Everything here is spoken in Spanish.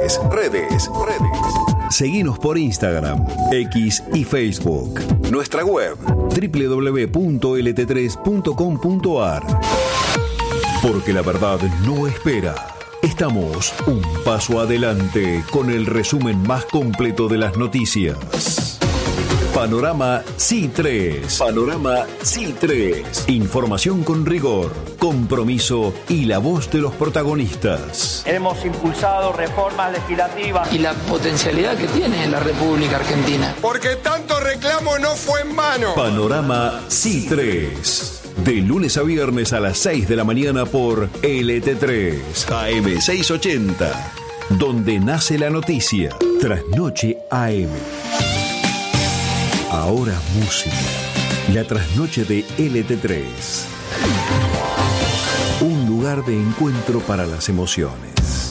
Redes. Seguinos por Instagram, X y Facebook. Nuestra web www.lt3.com.ar. Porque la verdad no espera. Estamos un paso adelante con el resumen más completo de las noticias. Panorama C3. Panorama C3. Información con rigor, compromiso y la voz de los protagonistas. Hemos impulsado reformas legislativas. Y la potencialidad que tiene la República Argentina. Porque tanto reclamo no fue en vano. Panorama C3. De lunes a viernes a las 6 de la mañana por LT3 AM 680. Donde nace la noticia. Trasnoche AM. Ahora música. La trasnoche de LT3. Un lugar de encuentro para las emociones.